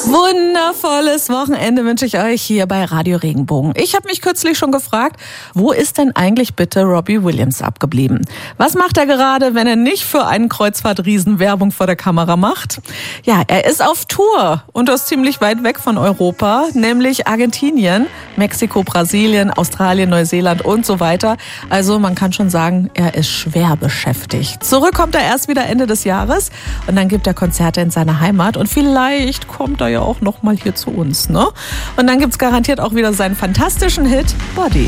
Wundervolles Wochenende wünsche ich euch hier bei Radio Regenbogen. Ich habe mich kürzlich schon gefragt, wo ist denn eigentlich bitte Robbie Williams abgeblieben? Was macht er gerade, wenn er nicht für einen Kreuzfahrtriesen Werbung vor der Kamera macht? Ja, er ist auf Tour und das ziemlich weit weg von Europa, nämlich Argentinien, Mexiko, Brasilien, Australien, Neuseeland und so weiter. Also man kann schon sagen, er ist schwer beschäftigt. Zurück kommt er erst wieder Ende des Jahres und dann gibt er Konzerte in seiner Heimat und vielleicht kommt er ja auch noch mal hier zu uns, ne? Und dann gibt's garantiert auch wieder seinen fantastischen Hit Body.